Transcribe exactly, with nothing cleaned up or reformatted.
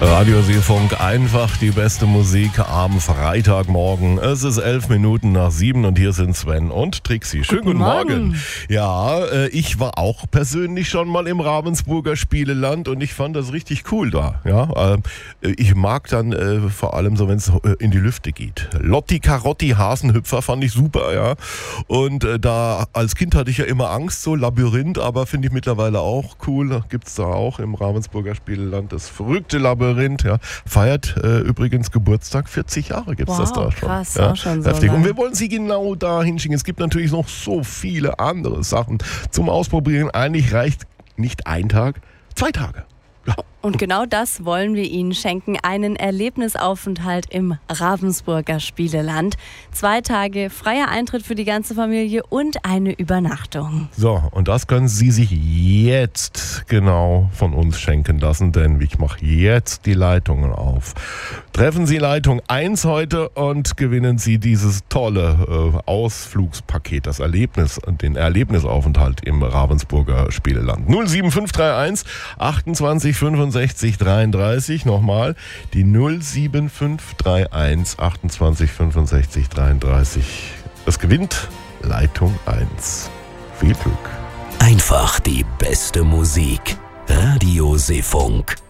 Radiosee-Funk, einfach die beste Musik am Freitagmorgen. Es ist elf Minuten nach sieben und hier sind Sven und Trixi. Schönen guten, guten Morgen. Morgen. Ja, ich war auch persönlich schon mal im Ravensburger Spieleland und ich fand das richtig cool da. Ja, ich mag dann äh, vor allem so, wenn es in die Lüfte geht. Lotti Karotti Hasenhüpfer fand ich super, ja. Und äh, da als Kind hatte ich ja immer Angst, so Labyrinth, aber finde ich mittlerweile auch cool. Gibt es da auch im Ravensburger Spieleland das verrückte Labyrinth. Ja, feiert äh, übrigens Geburtstag, vierzig Jahre gibt es wow, das da schon. Krass, ja, auch schon so heftig. lang. Und wir wollen sie genau da hinschicken. Es gibt natürlich noch so viele andere Sachen zum Ausprobieren. Eigentlich reicht nicht ein Tag, zwei Tage. Ja. Und genau das wollen wir Ihnen schenken, einen Erlebnisaufenthalt im Ravensburger Spieleland. Zwei Tage freier Eintritt für die ganze Familie und eine Übernachtung. So, und das können Sie sich jetzt genau von uns schenken lassen, denn ich mache jetzt die Leitungen auf. Treffen Sie Leitung eins heute und gewinnen Sie dieses tolle äh, Ausflugspaket, das Erlebnis, den Erlebnisaufenthalt im Ravensburger Spieleland. null sieben fünf drei eins achtundzwanzig fünfundsechzig dreiunddreißig, nochmal die null sieben fünf drei eins achtundzwanzig fünfundsechzig dreiunddreißig. Es gewinnt Leitung eins. Viel Glück. Einfach die beste Musik. Radiosee-Funk.